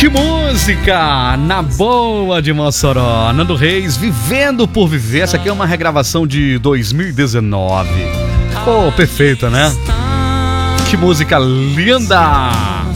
Que música! Na boa de Mossoró, Nando Reis, Vivendo por Viver. Essa aqui é uma regravação de 2019. Ficou perfeita, né? Que música linda!